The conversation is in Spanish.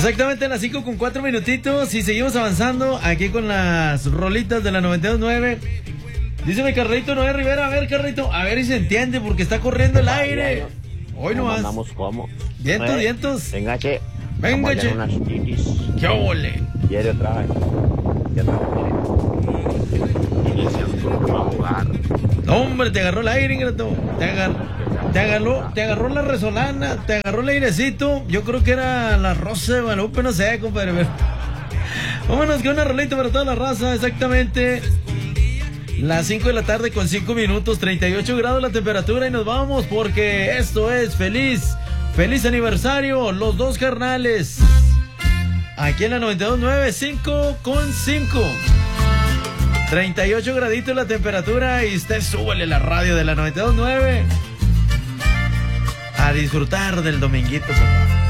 Exactamente a las 5:04 y seguimos avanzando aquí con las rolitas de la 92.9. Dice mi Carlito Noé Rivera, a ver Carlito, a ver si se entiende porque está corriendo el aire. Hoy no más. Andamos como. Vientos, vientos. Venga, che. Venga, che. Unas titis. ¡Qué ole! Quiere otra vez. Ya está. Vamos a jugar. No, hombre, te agarró el aire, ingrato. Te agarró la resolana, te agarró el airecito. Yo creo que era la Rosa de Guadalupe, no sé, compadre. Pero... vámonos con una rolita para toda la raza, exactamente. Las 5 de la tarde con 5 minutos, 38 grados la temperatura y nos vamos porque esto es feliz aniversario, los dos carnales. Aquí en la 92.9, 5:05. 38 graditos la temperatura y usted súbele la radio de la 92.9 a disfrutar del dominguito, papá.